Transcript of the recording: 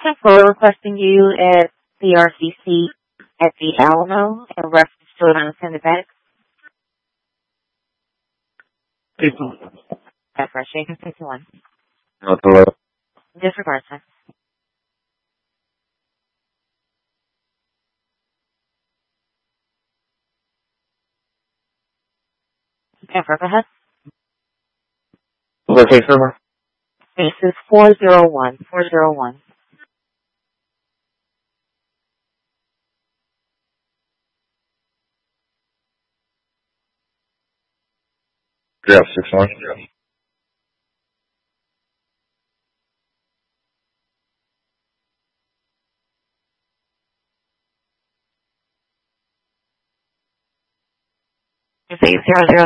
We're requesting you at the RCC at the Alamo in reference to an unattended bag. That's right, Shaker 61. Hello. Disregard, sir. Go ahead. Location number? This is 401. 401. Yeah, 61. Is 800